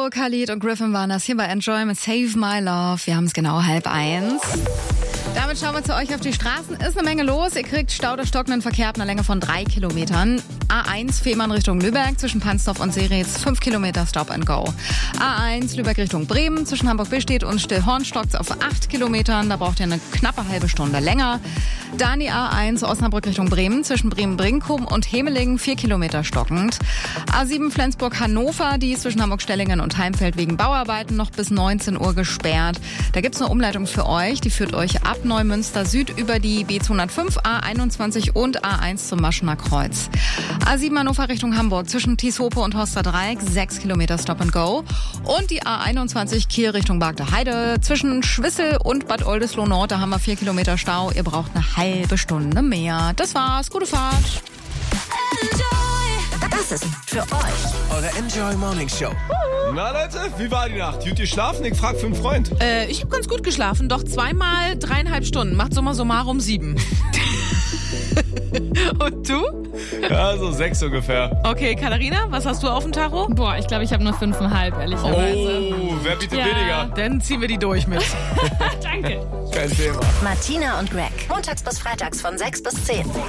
Bushido, Khalid und Griffin waren das hier bei Enjoy mit Save My Love. Wir haben es genau 12:30. Damit schauen wir zu euch auf die Straßen. Ist eine Menge los. Ihr kriegt Stau oder stockenden Verkehr ab einer Länge von 3 Kilometern. A1 Fehmarn Richtung Lübeck zwischen Pansdorf und Seretz 5 Kilometer Stop and Go. A1 Lübeck Richtung Bremen zwischen Hamburg-Billstedt und Stillhorn stockt's auf 8 Kilometern. Da braucht ihr eine knappe halbe Stunde länger. Dann die A1 Osnabrück Richtung Bremen zwischen Bremen-Brinkum und Hemelingen 4 Kilometer stockend. A7 Flensburg-Hannover, die ist zwischen Hamburg-Stellingen und Heimfeld wegen Bauarbeiten noch bis 19 Uhr gesperrt. Da gibt's eine Umleitung für euch. Die führt euch ab Neumünster Süd über die B205, A21 und A1 zum Maschener Kreuz. A7 Hannover Richtung Hamburg zwischen Tieshope und Horster Dreieck 6 Kilometer Stop and Go. Und die A21 Kiel Richtung Bagde Heide zwischen Schwissel und Bad Oldesloe Nord, da haben wir 4 Kilometer Stau. Ihr braucht eine halbe Stunde mehr. Das war's. Gute Fahrt. Das ist für euch eure Enjoy Morning Show. Na Leute, wie war die Nacht? Gut geschlafen? Ich frag für einen Freund. Ich habe ganz gut geschlafen, doch zweimal 3,5 Stunden. Macht summa summarum 7. Und du? Ja, so 6 ungefähr. Okay, Katharina, was hast du auf dem Tacho? Boah, ich glaube, ich habe nur 5,5, ehrlicherweise. Oh, wer bietet Ja. weniger? Dann ziehen wir die durch mit. Danke. Kein Thema. Martina und Greg. Montags bis freitags von 6 bis 10.